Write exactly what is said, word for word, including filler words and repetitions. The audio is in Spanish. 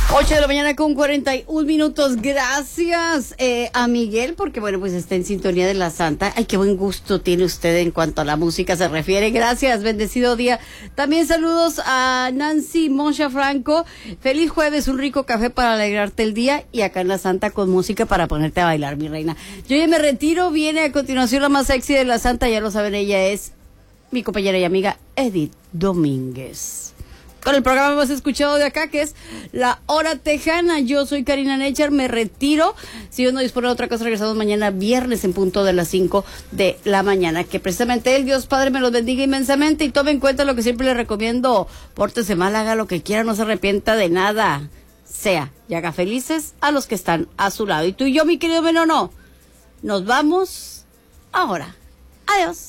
ocho de la mañana con cuarenta y un minutos. Gracias eh, a Miguel, porque bueno, pues está en sintonía de la Santa. Ay, qué buen gusto tiene usted en cuanto a la música se refiere. Gracias, bendecido día. También saludos a Nancy Moncha Franco. Feliz jueves, un rico café para alegrarte el día. Y acá en la Santa con música para ponerte a bailar, mi reina. Yo ya me retiro. Viene a continuación la más sexy de la Santa. Ya lo saben, ella es mi compañera y amiga Edith Domínguez. Con el programa hemos escuchado de acá, que es La Hora Tejana. Yo soy Karina Nechar, me retiro. Si yo no dispone de otra cosa, regresamos mañana viernes en punto de las cinco de la mañana. Que precisamente el Dios Padre me los bendiga inmensamente y tome en cuenta lo que siempre les recomiendo. Pórtese mal, haga lo que quiera, no se arrepienta de nada. Sea y haga felices a los que están a su lado. Y tú y yo, mi querido Menono, nos vamos ahora. Adiós.